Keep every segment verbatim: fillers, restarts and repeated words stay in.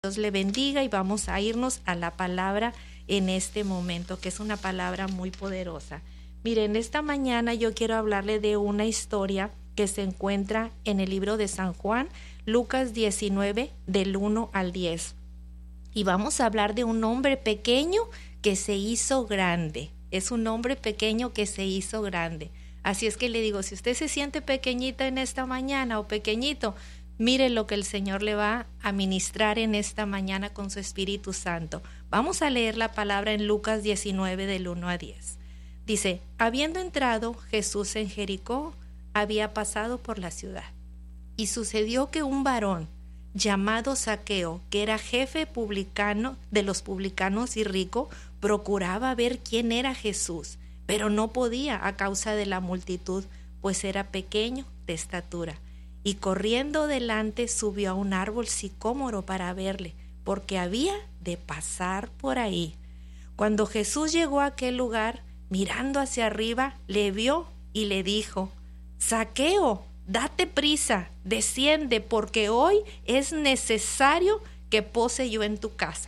Dios le bendiga y vamos a irnos a la palabra en este momento, que es una palabra muy poderosa. Miren, esta mañana yo quiero hablarle de una historia que se encuentra en el libro de San Juan, Lucas diecinueve, del uno al diez. Y vamos a hablar de un hombre pequeño que se hizo grande. Es un hombre pequeño que se hizo grande. Así es que le digo, si usted se siente pequeñita en esta mañana o pequeñito, mire lo que el Señor le va a ministrar en esta mañana con su Espíritu Santo. Vamos a leer la palabra en Lucas diecinueve, del uno a diez. Dice, habiendo entrado Jesús en Jericó, había pasado por la ciudad. Y sucedió que un varón llamado Zaqueo, que era jefe publicano de los publicanos y rico, procuraba ver quién era Jesús, pero no podía a causa de la multitud, pues era pequeño de estatura. Y corriendo delante subió a un árbol sicómoro para verle, porque había de pasar por ahí. Cuando Jesús llegó a aquel lugar, mirando hacia arriba, le vio y le dijo, Zaqueo, date prisa, desciende, porque hoy es necesario que pose yo en tu casa.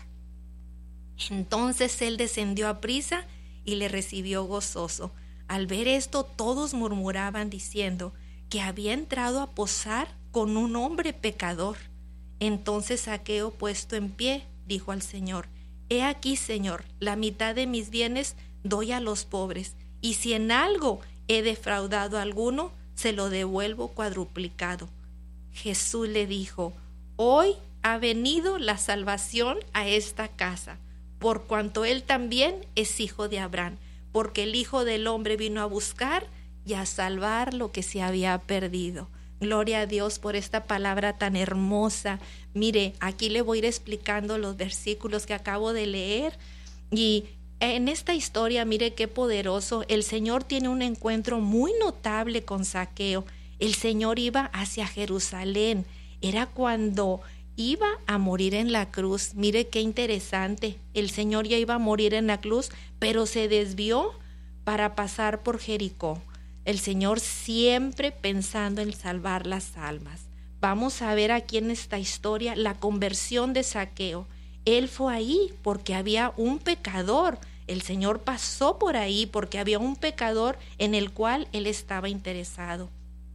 Entonces él descendió a prisa y le recibió gozoso. Al ver esto, todos murmuraban diciendo que había entrado a posar con un hombre pecador. Entonces Zaqueo, puesto en pie, dijo al Señor, he aquí, Señor, la mitad de mis bienes doy a los pobres, y si en algo he defraudado a alguno, se lo devuelvo cuadruplicado. Jesús le dijo, hoy ha venido la salvación a esta casa, por cuanto él también es hijo de Abraham, porque el Hijo del Hombre vino a buscar y a salvar lo que se había perdido. Gloria a Dios por esta palabra tan hermosa. Mire, aquí le voy a ir explicando los versículos que acabo de leer. Y en esta historia, mire qué poderoso. El Señor tiene un encuentro muy notable con Zaqueo. El Señor iba hacia Jerusalén. Era cuando iba a morir en la cruz. Mire qué interesante. El Señor ya iba a morir en la cruz, pero se desvió para pasar por Jericó. El Señor siempre pensando en salvar las almas. Vamos a ver aquí en esta historia la conversión de Zaqueo. Él fue ahí porque había un pecador. El Señor pasó por ahí porque había un pecador en el cual él estaba interesado.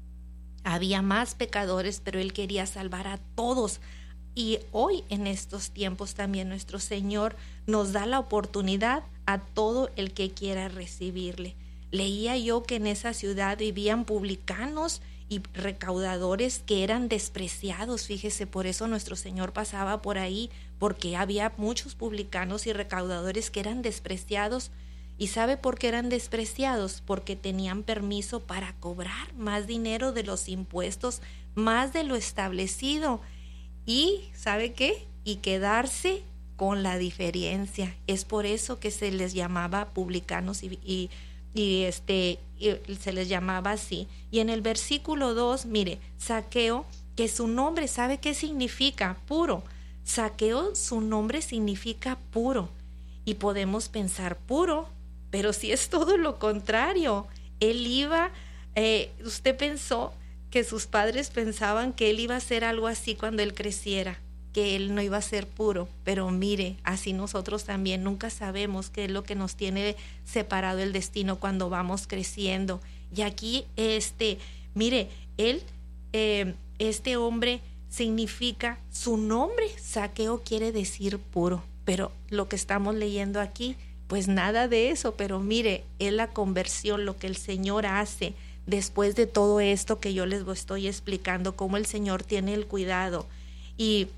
Había más pecadores, pero él quería salvar a todos. Y hoy en estos tiempos también nuestro Señor nos da la oportunidad a todo el que quiera recibirle. Leía yo que en esa ciudad vivían publicanos y recaudadores que eran despreciados. Fíjese, por eso nuestro Señor pasaba por ahí, porque había muchos publicanos y recaudadores que eran despreciados. ¿Y sabe por qué eran despreciados? Porque tenían permiso para cobrar más dinero de los impuestos, más de lo establecido. Y ¿sabe qué? Y quedarse con la diferencia. Es por eso que se les llamaba publicanos y, y Y, este, y se les llamaba así. Y en el versículo dos, mire, Zaqueo, que su nombre, ¿sabe qué significa? Puro. Zaqueo, su nombre significa puro. Y podemos pensar puro, pero si es todo lo contrario. Él iba, eh, usted pensó que sus padres pensaban que él iba a ser algo así cuando él creciera, que él no iba a ser puro, pero mire, así nosotros también nunca sabemos qué es lo que nos tiene separado el destino cuando vamos creciendo. Y aquí, este, mire, él, eh, este hombre significa, su nombre, Zaqueo, quiere decir puro, pero lo que estamos leyendo aquí, pues nada de eso, pero mire, es la conversión, lo que el Señor hace después de todo esto que yo les estoy explicando, cómo el Señor tiene el cuidado. Y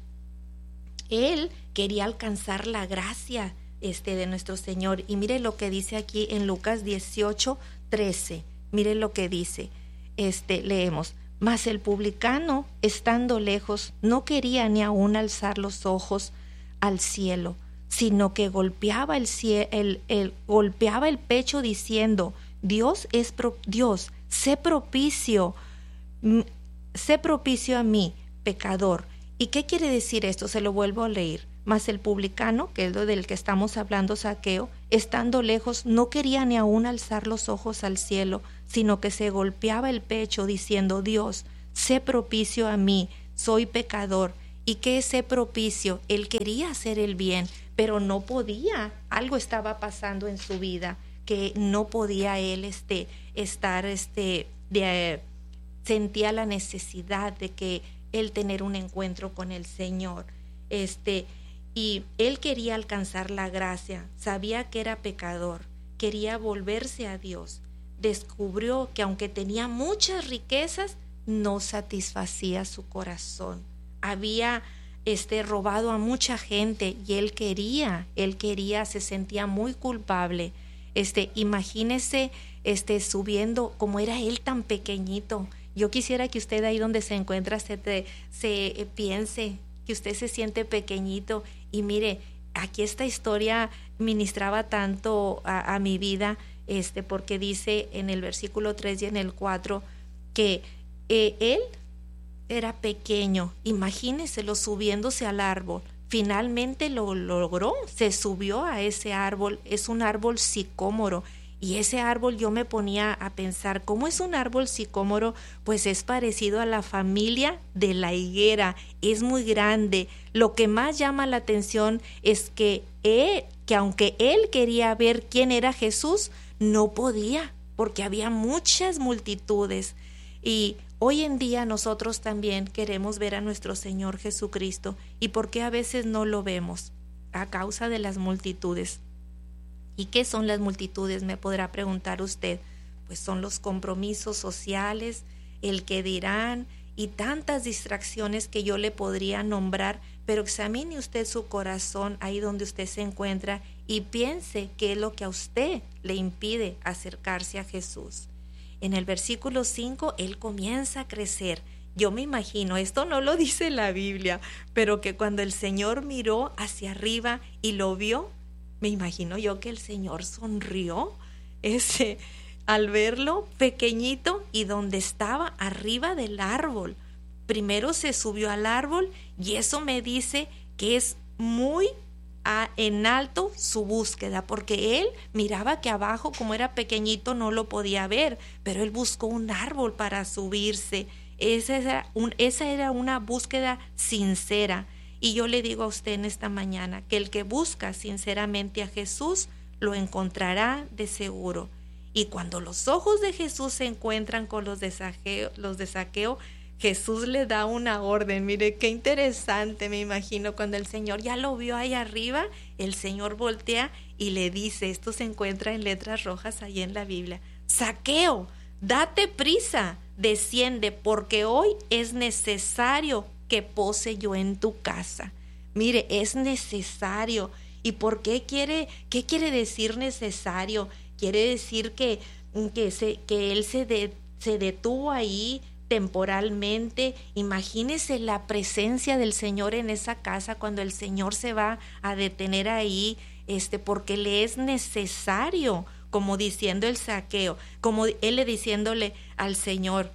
él quería alcanzar la gracia este, de nuestro Señor. Y mire lo que dice aquí en Lucas dieciocho, trece. Mire lo que dice. Este, leemos. Mas el publicano, estando lejos, no quería ni aún alzar los ojos al cielo, sino que golpeaba el, el, el, golpeaba el pecho diciendo, Dios es pro, Dios, sé propicio, sé propicio a mí, pecador. ¿Y qué quiere decir esto? Se lo vuelvo a leer. Mas el publicano, que es lo del que estamos hablando, Zaqueo, estando lejos, no quería ni aún alzar los ojos al cielo, sino que se golpeaba el pecho diciendo, Dios, sé propicio a mí, soy pecador. y que ese propicio, él quería hacer el bien, pero no podía, algo estaba pasando en su vida, que no podía él este, estar, este, de, sentía la necesidad de que él tener un encuentro con el Señor, este, y él quería alcanzar la gracia, sabía que era pecador, quería volverse a Dios, descubrió que aunque tenía muchas riquezas, no satisfacía su corazón, había este, robado a mucha gente y él quería, él quería, se sentía muy culpable. Este, imagínese este, subiendo, como era él tan pequeñito. Yo quisiera que usted ahí donde se encuentra se, te, se eh, piense que usted se siente pequeñito y mire, aquí esta historia ministraba tanto a, a mi vida, este, porque dice en el versículo tres y en el cuatro que eh, él era pequeño, imagínenselo subiéndose al árbol. Finalmente lo logró, se subió a ese árbol, es un árbol sicómoro, y ese árbol yo me ponía a pensar, ¿cómo es un árbol sicómoro? Pues es parecido a la familia de la higuera, es muy grande. Lo que más llama la atención es que, él, que aunque él quería ver quién era Jesús, no podía, porque había muchas multitudes. Y hoy en día nosotros también queremos ver a nuestro Señor Jesucristo. ¿Y por qué a veces no lo vemos? A causa de las multitudes. ¿Y qué son las multitudes? Me podrá preguntar usted. Pues son los compromisos sociales, el que dirán y tantas distracciones que yo le podría nombrar, pero examine usted su corazón ahí donde usted se encuentra y piense qué es lo que a usted le impide acercarse a Jesús. En el versículo cinco, él comienza a crecer. Yo me imagino, esto no lo dice la Biblia, pero que cuando el Señor miró hacia arriba y lo vio, me imagino yo que el Señor sonrió ese, al verlo pequeñito y donde estaba arriba del árbol. Primero se subió al árbol y eso me dice que es muy a, en alto su búsqueda, porque él miraba que abajo, como era pequeñito, no lo podía ver, pero él buscó un árbol para subirse. Esa era, un, esa era una búsqueda sincera. Y yo le digo a usted en esta mañana que el que busca sinceramente a Jesús lo encontrará de seguro. Y cuando los ojos de Jesús se encuentran con los de Zaqueo, los de Zaqueo, Jesús le da una orden. Mire qué interesante, me imagino, cuando el Señor ya lo vio ahí arriba, el Señor voltea y le dice, esto se encuentra en letras rojas ahí en la Biblia: Zaqueo, date prisa, desciende, porque hoy es necesario que pose yo en tu casa. Mire, es necesario. ¿Y por qué quiere, qué quiere decir necesario? Quiere decir que, que, se, que él se, de, se detuvo ahí temporalmente. Imagínese la presencia del Señor en esa casa cuando el Señor se va a detener ahí, este, porque le es necesario, como diciendo el Zaqueo, como él le diciéndole al Señor,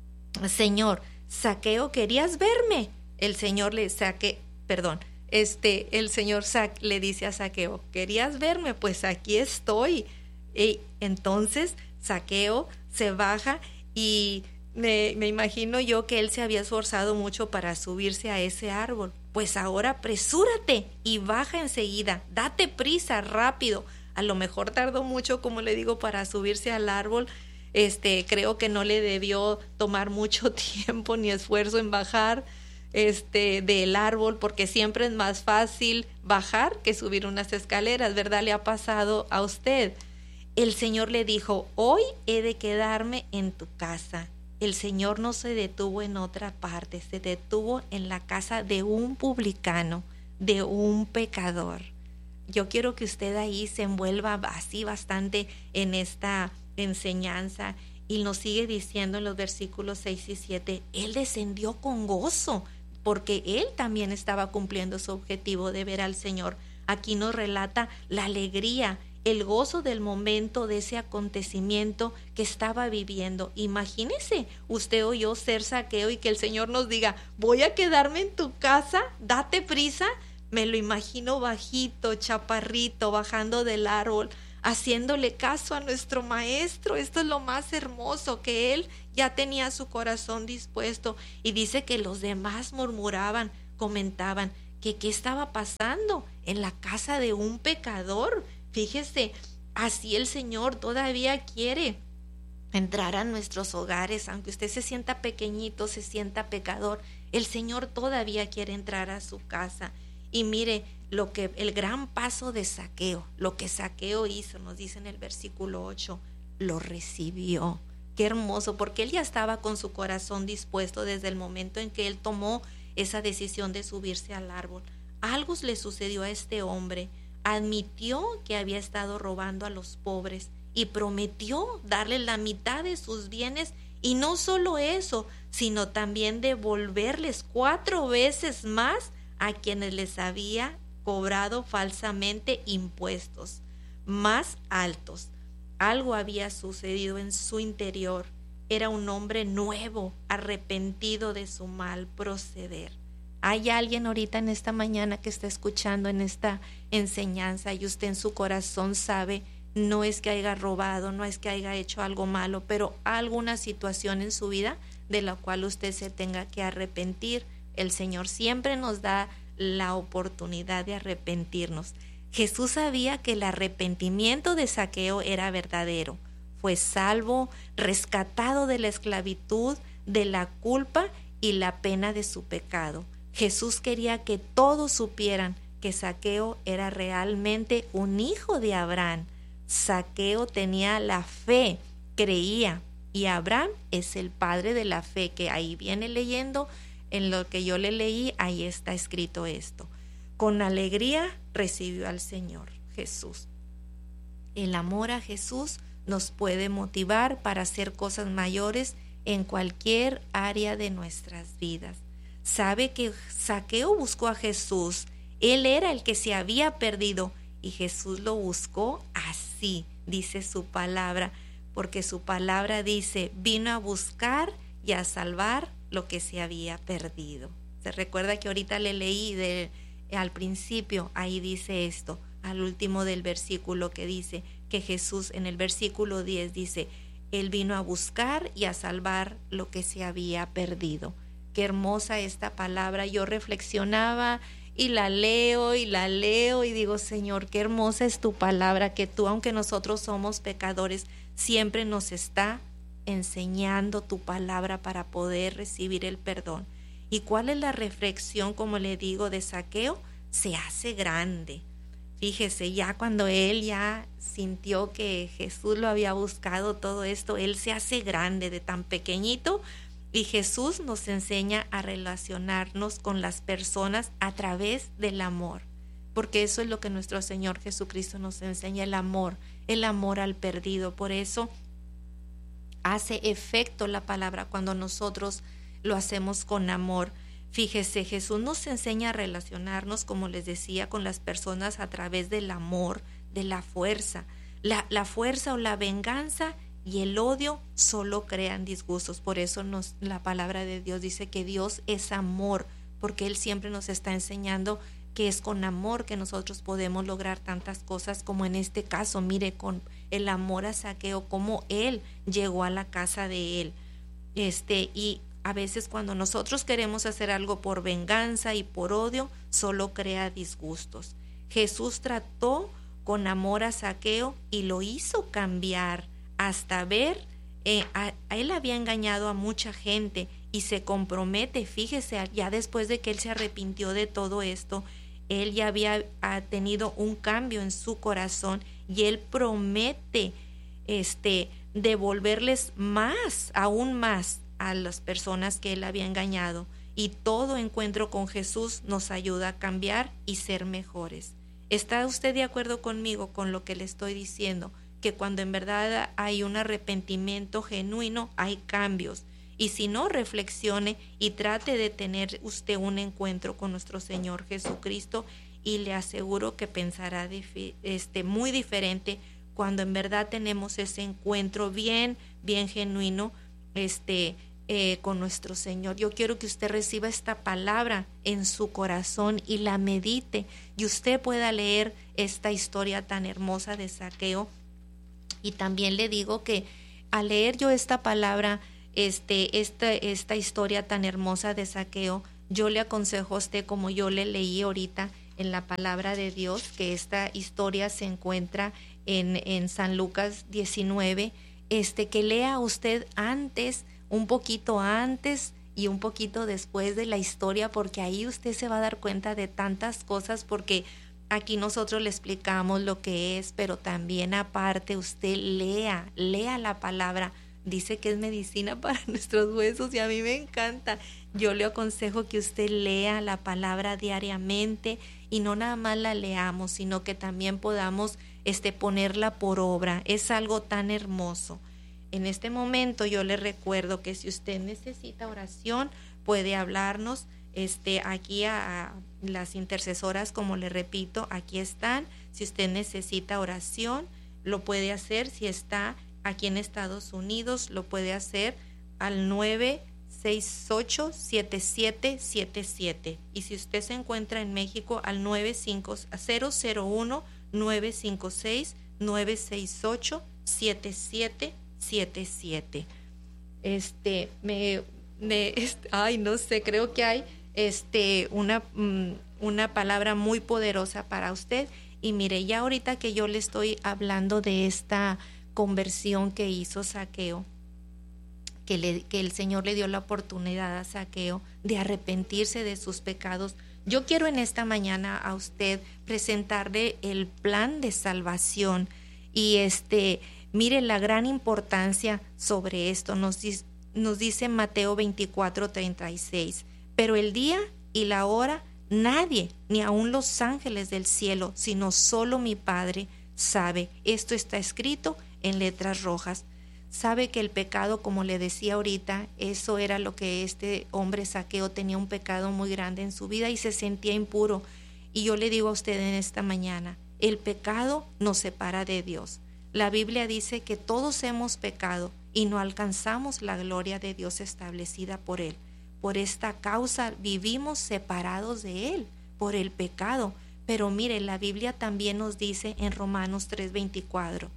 Señor, Zaqueo, ¿querías verme? El Señor le saque, perdón, este, el Señor Zac, le dice a Zaqueo, ¿querías verme? Pues aquí estoy. Y entonces Zaqueo se baja y me, me imagino yo que él se había esforzado mucho para subirse a ese árbol. Pues ahora apresúrate y baja enseguida, date prisa, rápido. A lo mejor tardó mucho, como le digo, para subirse al árbol. Este, creo que no le debió tomar mucho tiempo ni esfuerzo en bajar este, del árbol, porque siempre es más fácil bajar que subir unas escaleras, ¿verdad? Le ha pasado a usted. El Señor le dijo, hoy he de quedarme en tu casa. El Señor no se detuvo en otra parte, se detuvo en la casa de un publicano, de un pecador. Yo quiero que usted ahí se envuelva así bastante en esta enseñanza, y nos sigue diciendo en los versículos seis y siete, él descendió con gozo porque él también estaba cumpliendo su objetivo de ver al Señor. Aquí nos relata la alegría, el gozo del momento, de ese acontecimiento que estaba viviendo. Imagínese usted o yo ser Zaqueo y que el Señor nos diga, voy a quedarme en tu casa, date prisa. Me lo imagino bajito, chaparrito, bajando del árbol, haciéndole caso a nuestro maestro. Esto es lo más hermoso, que él ya tenía su corazón dispuesto, y dice que los demás murmuraban, comentaban que qué estaba pasando en la casa de un pecador. Fíjese, así el Señor todavía quiere entrar a nuestros hogares, aunque usted se sienta pequeñito, se sienta pecador, el Señor todavía quiere entrar a su casa. Y mire lo que el gran paso de Zaqueo, lo que Zaqueo hizo, nos dice en el versículo ocho, lo recibió. Qué hermoso, porque él ya estaba con su corazón dispuesto desde el momento en que él tomó esa decisión de subirse al árbol. Algo le sucedió a este hombre. Admitió que había estado robando a los pobres y prometió darle la mitad de sus bienes, y no solo eso, sino también devolverles cuatro veces más a quienes les había cobrado falsamente impuestos más altos. Algo había sucedido en su interior. Era un hombre nuevo, arrepentido de su mal proceder. Hay alguien ahorita en esta mañana que está escuchando en esta enseñanza y usted en su corazón sabe, no es que haya robado, no es que haya hecho algo malo, pero alguna situación en su vida de la cual usted se tenga que arrepentir. El Señor siempre nos da la oportunidad de arrepentirnos. Jesús sabía que el arrepentimiento de Zaqueo era verdadero. Fue salvo, rescatado de la esclavitud, de la culpa y la pena de su pecado. Jesús quería que todos supieran que Zaqueo era realmente un hijo de Abraham. Zaqueo tenía la fe, creía, y Abraham es el padre de la fe, que ahí viene leyendo, en lo que yo le leí, ahí está escrito esto. Con alegría recibió al Señor Jesús. El amor a Jesús nos puede motivar para hacer cosas mayores en cualquier área de nuestras vidas. Sabe que Zaqueo buscó a Jesús. Él era el que se había perdido y Jesús lo buscó así, dice su palabra, porque su palabra dice, vino a buscar y a salvar lo que se había perdido. Se recuerda que ahorita le leí de, al principio, ahí dice esto, al último del versículo, que dice que Jesús en el versículo diez dice, Él vino a buscar y a salvar lo que se había perdido. Qué hermosa esta palabra. Yo reflexionaba y la leo y la leo y digo, Señor, qué hermosa es tu palabra, que tú, aunque nosotros somos pecadores, siempre nos está enseñando tu palabra para poder recibir el perdón. ¿Y cuál es la reflexión, como le digo, de Zaqueo? Se hace grande. Fíjese, ya cuando él ya sintió que Jesús lo había buscado todo esto, él se hace grande de tan pequeñito, y Jesús nos enseña a relacionarnos con las personas a través del amor, porque eso es lo que nuestro Señor Jesucristo nos enseña, el amor, el amor al perdido. Por eso hace efecto la palabra cuando nosotros lo hacemos con amor. Fíjese, Jesús nos enseña a relacionarnos, como les decía, con las personas a través del amor, de la fuerza. La, la fuerza o la venganza y el odio solo crean disgustos. Por eso nos, la palabra de Dios dice que Dios es amor, porque Él siempre nos está enseñando que es con amor que nosotros podemos lograr tantas cosas, como en este caso, mire, con el amor a Zaqueo, cómo él llegó a la casa de él. Este, y a veces cuando nosotros queremos hacer algo por venganza y por odio, solo crea disgustos. Jesús trató con amor a Zaqueo y lo hizo cambiar hasta ver, eh, a, a él había engañado a mucha gente y se compromete, fíjese, ya después de que él se arrepintió de todo esto, él ya había ha tenido un cambio en su corazón y él promete este, devolverles más, aún más, a las personas que él había engañado. Y todo encuentro con Jesús nos ayuda a cambiar y ser mejores. ¿Está usted de acuerdo conmigo con lo que le estoy diciendo? Que cuando en verdad hay un arrepentimiento genuino, hay cambios. Y si no, reflexione y trate de tener usted un encuentro con nuestro Señor Jesucristo, y le aseguro que pensará difi- este, muy diferente cuando en verdad tenemos ese encuentro bien, bien genuino este, eh, con nuestro Señor. Yo quiero que usted reciba esta palabra en su corazón y la medite, y usted pueda leer esta historia tan hermosa de Zaqueo. Y también le digo que al leer yo esta palabra, Este, esta, esta historia tan hermosa de Zaqueo, yo le aconsejo a usted, como yo le leí ahorita en la palabra de Dios, que esta historia se encuentra en, en San Lucas diecinueve, este, que lea usted antes, un poquito antes y un poquito después de la historia, porque ahí usted se va a dar cuenta de tantas cosas, porque aquí nosotros le explicamos lo que es, pero también aparte usted lea, lea la palabra. Dice que es medicina para nuestros huesos y a mí me encanta. Yo le aconsejo que usted lea la palabra diariamente y no nada más la leamos, sino que también podamos este, ponerla por obra. Es algo tan hermoso. En este momento yo le recuerdo que si usted necesita oración, puede hablarnos. Este, aquí a, a las intercesoras, como le repito, aquí están. Si usted necesita oración, lo puede hacer. Si está aquí en Estados Unidos, lo puede hacer al nueve seis ocho, siete siete siete siete. Y si usted se encuentra en México, al nueve cinco cero cero uno nueve cinco seis nueve seis ocho siete siete siete siete. Este, me, me este, ay, no sé, creo que hay este una, una palabra muy poderosa para usted. Y mire, ya ahorita que yo le estoy hablando de esta conversión que hizo Zaqueo, que, le, que el Señor le dio la oportunidad a Zaqueo de arrepentirse de sus pecados, yo quiero en esta mañana a usted presentarle el plan de salvación. Y este, mire la gran importancia sobre esto. Nos, nos dice Mateo veinticuatro treinta y seis, pero el día y la hora nadie, ni aun los ángeles del cielo, sino solo mi Padre sabe. Esto está escrito en letras rojas. Sabe que el pecado, como le decía ahorita, eso era lo que este hombre Zaqueo tenía, un pecado muy grande en su vida y se sentía impuro. Y yo le digo a usted en esta mañana, el pecado nos separa de Dios. La Biblia dice que todos hemos pecado y no alcanzamos la gloria de Dios establecida por Él. Por esta causa vivimos separados de Él, por el pecado. Pero mire, la Biblia también nos dice en Romanos tres veinticuatro,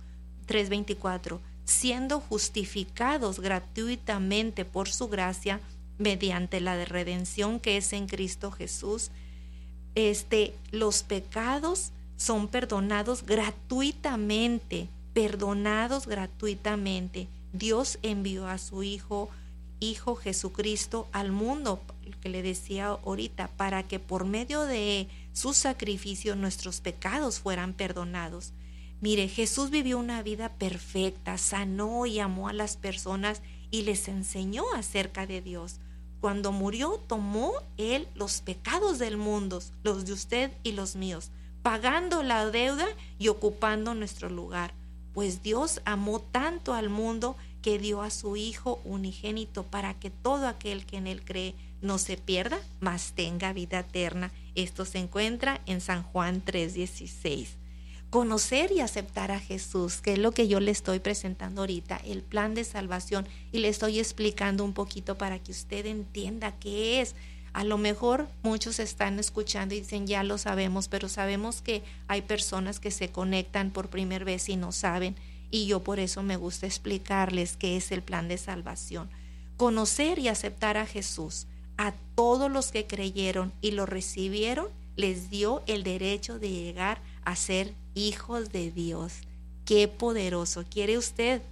siendo justificados gratuitamente por su gracia, mediante la redención que es en Cristo Jesús, este, los pecados son perdonados gratuitamente, perdonados gratuitamente. Dios envió a su Hijo, Hijo Jesucristo al mundo, que le decía ahorita, para que por medio de su sacrificio nuestros pecados fueran perdonados. Mire, Jesús vivió una vida perfecta, sanó y amó a las personas y les enseñó acerca de Dios. Cuando murió, tomó Él los pecados del mundo, los de usted y los míos, pagando la deuda y ocupando nuestro lugar. Pues Dios amó tanto al mundo que dio a su Hijo unigénito para que todo aquel que en Él cree no se pierda, mas tenga vida eterna. Esto se encuentra en San Juan tres dieciséis. Conocer y aceptar a Jesús, que es lo que yo le estoy presentando ahorita, el plan de salvación, y le estoy explicando un poquito para que usted entienda qué es. A lo mejor muchos están escuchando y dicen, ya lo sabemos, pero sabemos que hay personas que se conectan por primera vez y no saben, y yo por eso me gusta explicarles qué es el plan de salvación. Conocer y aceptar a Jesús. A todos los que creyeron y lo recibieron, les dio el derecho de llegar a ser hijos de Dios. ¡Qué poderoso! ¿Quiere usted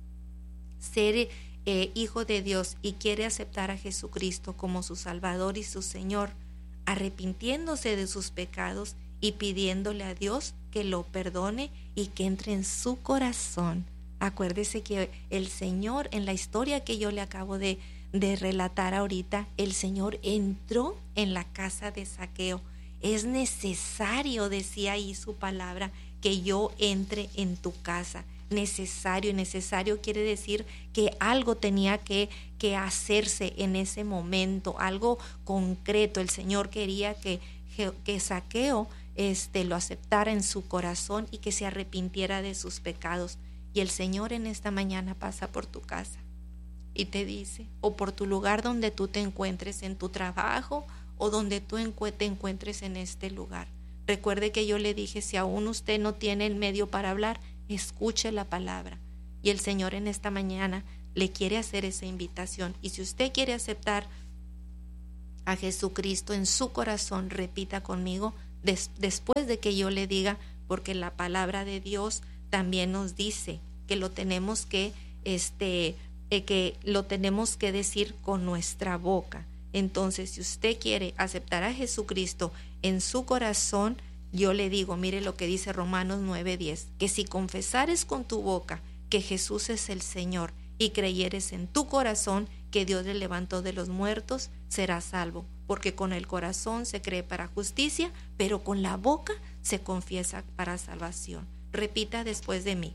ser eh, hijo de Dios y quiere aceptar a Jesucristo como su Salvador y su Señor, arrepintiéndose de sus pecados y pidiéndole a Dios que lo perdone y que entre en su corazón? Acuérdese que el Señor, en la historia que yo le acabo de, de relatar ahorita, el Señor entró en la casa de Zaqueo. Es necesario, decía ahí su palabra, que yo entre en tu casa. Necesario, necesario quiere decir que algo tenía que, que hacerse en ese momento, algo concreto. El Señor quería que, que Zaqueo este, lo aceptara en su corazón y que se arrepintiera de sus pecados. Y el Señor en esta mañana pasa por tu casa y te dice, o por tu lugar donde tú te encuentres, en tu trabajo, o donde tú te encuentres en este lugar. Recuerde que yo le dije, si aún usted no tiene el medio para hablar, escuche la palabra. Y el Señor en esta mañana le quiere hacer esa invitación. Y si usted quiere aceptar a Jesucristo en su corazón, repita conmigo des, después de que yo le diga, porque la palabra de Dios también nos dice que lo tenemos que, este, eh, que lo tenemos que decir con nuestra boca. Entonces, si usted quiere aceptar a Jesucristo en su corazón, yo le digo, mire lo que dice Romanos nueve diez, que si confesares con tu boca que Jesús es el Señor y creyeres en tu corazón que Dios le levantó de los muertos, serás salvo, porque con el corazón se cree para justicia, pero con la boca se confiesa para salvación. Repita después de mí: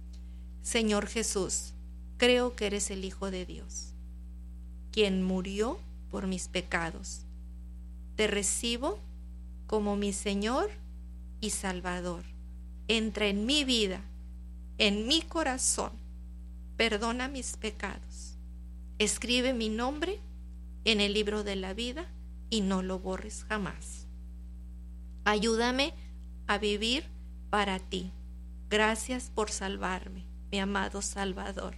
Señor Jesús, creo que eres el Hijo de Dios, quien murió por mis pecados. Te recibo como mi Señor y Salvador. Entra en mi vida, en mi corazón, perdona mis pecados. Escribe mi nombre en el libro de la vida y no lo borres jamás. Ayúdame a vivir para ti. Gracias por salvarme, mi amado Salvador.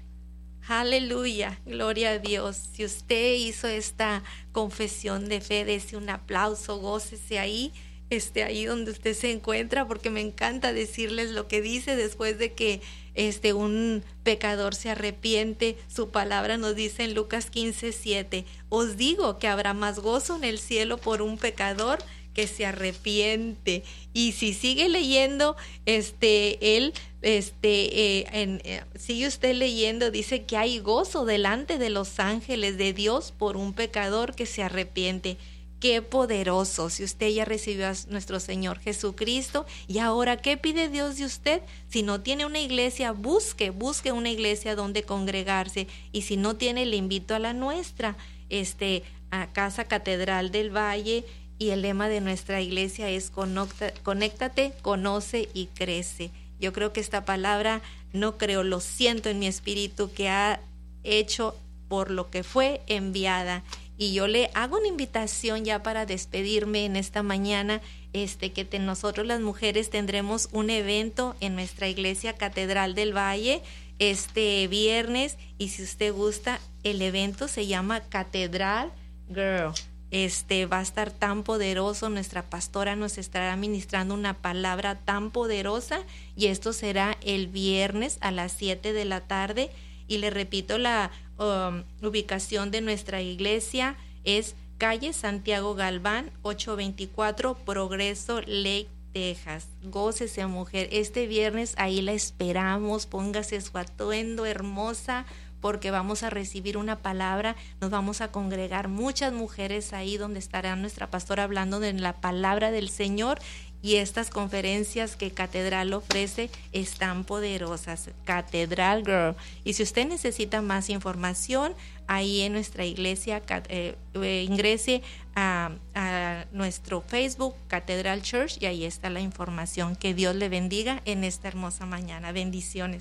Aleluya, gloria a Dios. Si usted hizo esta confesión de fe, dese un aplauso, gócese ahí, esté ahí donde usted se encuentra, porque me encanta decirles lo que dice después de que este un pecador se arrepiente. Su palabra nos dice en Lucas quince siete: os digo que habrá más gozo en el cielo por un pecador que se arrepiente. Y si sigue leyendo, este él este eh, en, eh, sigue usted leyendo, dice que hay gozo delante de los ángeles de Dios por un pecador que se arrepiente. Qué poderoso. Si usted ya recibió a nuestro Señor Jesucristo, y ahora, ¿qué pide Dios de usted? Si no tiene una iglesia, busque, busque una iglesia donde congregarse, y si no tiene, le invito a la nuestra, este, a Casa Catedral del Valle, y el lema de nuestra iglesia es conéctate, conoce y crece. Yo creo que esta palabra, no creo, lo siento en mi espíritu, que ha hecho por lo que fue enviada. Y yo le hago una invitación ya para despedirme en esta mañana, este que te, nosotros las mujeres tendremos un evento en nuestra iglesia Catedral del Valle este viernes, y si usted gusta, el evento se llama Catedral Girl. Este va a estar tan poderoso, nuestra pastora nos estará ministrando una palabra tan poderosa, y esto será el viernes a las siete de la tarde. Y le repito, la um, ubicación de nuestra iglesia es calle Santiago Galván, ochocientos veinticuatro, Progreso, Lake, Texas. Gócese, mujer, este viernes ahí la esperamos. Póngase su atuendo hermosa, porque vamos a recibir una palabra. Nos vamos a congregar muchas mujeres ahí, donde estará nuestra pastora hablando de la palabra del Señor. Y estas conferencias que Catedral ofrece están poderosas. Catedral Girl. Y si usted necesita más información, ahí en nuestra iglesia, eh, eh, ingrese a, a nuestro Facebook, Catedral Church, y ahí está la información. Que Dios le bendiga en esta hermosa mañana. Bendiciones.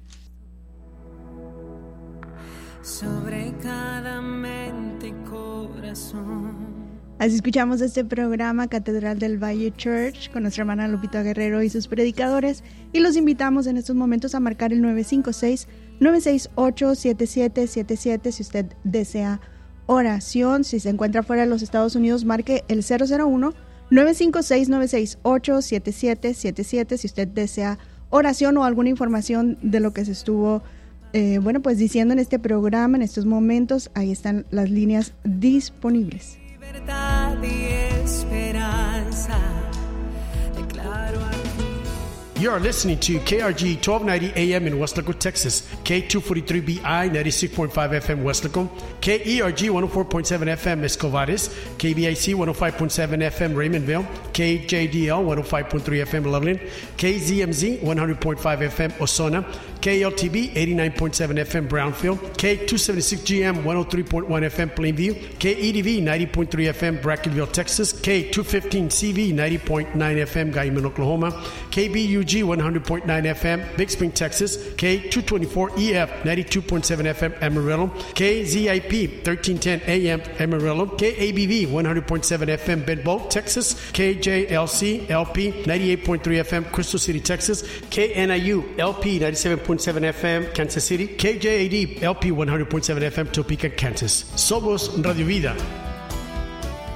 Sobre cada mente y corazón. Así escuchamos este programa Catedral del Valle Church con nuestra hermana Lupita Guerrero y sus predicadores, y los invitamos en estos momentos a marcar el nueve cinco seis, nueve seis ocho, siete siete siete siete si usted desea oración. Si se encuentra fuera de los Estados Unidos, marque el cero cero uno, nueve cinco seis, nueve seis ocho, siete siete siete siete si usted desea oración o alguna información de lo que se estuvo eh, bueno pues diciendo en este programa en estos momentos. Ahí están las líneas disponibles. Libertad y esperanza, declaro aquí. You are listening to K R G twelve ninety A M in Weslaco, Texas, K two forty-three B I ninety-six point five F M Weslaco, K E R G one oh four point seven F M Escovares, K B I C one oh five point seven F M Raymondville, K J D L one oh five point three F M Loveland, K Z M Z one hundred point five F M Osona, K L T B eighty-nine point seven F M Brownfield, K two seventy-six G M one oh three point one F M Plainview, K E D V ninety point three F M Brackenville, Texas, K two fifteen C V ninety point nine F M Guyman, Oklahoma, K B U G one hundred point nine F M Big Spring, Texas, K two twenty-four E F ninety-two point seven F M Amarillo, K Z I P thirteen ten A M Amarillo, K A B V one hundred point seven F M Benbow, Texas, K J L C L P ninety-eight point three F M Crystal City, Texas, K N I U L P ninety-seven point seven F M Kansas City, K J A D L P one hundred point seven F M Topeka, Kansas. Somos Radio Vida.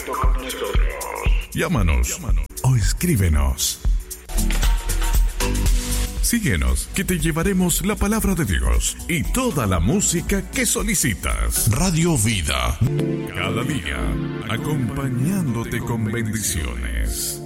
contacto con nosotros. Llámanos, Llámanos o escríbenos. Síguenos, que te llevaremos la palabra de Dios y toda la música que solicitas. Radio Vida. Cada día, acompañándote con bendiciones.